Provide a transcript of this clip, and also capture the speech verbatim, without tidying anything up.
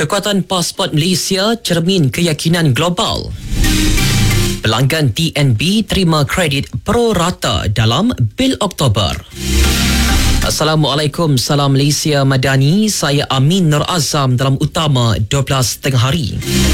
Kekuatan pasport Malaysia cermin keyakinan global. Pelanggan T N B terima kredit pro rata dalam bil Oktober. Assalamualaikum, salam Malaysia Madani. Saya Amin Nur Azam dalam utama dua belas tengah hari.